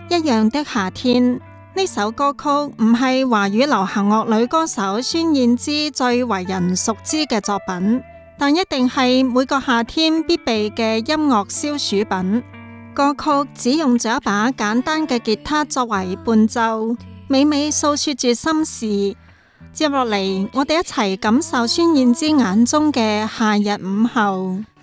一樣的夏天，呢首歌曲唔係華語流行樂女歌手孫燕姿最為人熟知嘅作品，但一定係每個夏天必備嘅音樂消暑品。歌曲只用咗一把簡單嘅吉他作為伴奏，娓娓訴說住心事。接落嚟，我哋一齊感受孫燕姿眼中嘅夏日午後。